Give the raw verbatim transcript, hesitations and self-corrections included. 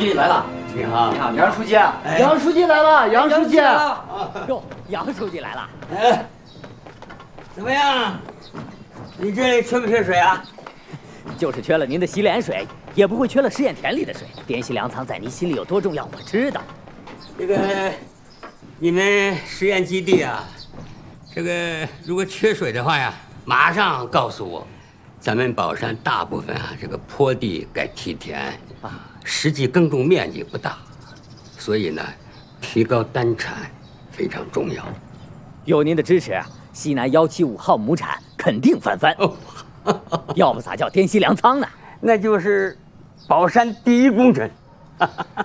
记来了。 你好， 你好，杨书记，杨书记来了，杨书记。 哟，杨书记来了。 哎，怎么样？你这里缺不缺水啊？ 就是缺了您的洗脸水，也不会缺了试验田里的水。滇西粮仓在您心里有多重要，我知道。 这个，你们实验基地啊，这个如果缺水的话呀，马上告诉我。咱们宝山大部分啊，这个坡地该梯田啊，实际耕种面积不大，所以呢，提高单产非常重要。 有您的支持，西南幺七五号亩产肯定翻番。哦，要不咋叫滇西粮仓呢？ 那就是宝山第一功臣。